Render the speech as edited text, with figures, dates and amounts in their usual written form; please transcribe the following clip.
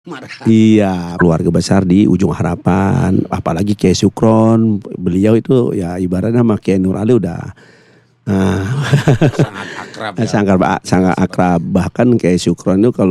Marah. Iya, keluarga besar di Ujung Harapan, apalagi Kiai Sukron, beliau itu ya ibaratnya sama Kiai Nur Ali udah Sangat akrab ya. sangat akrab. Bahkan Kiai Sukron itu kalau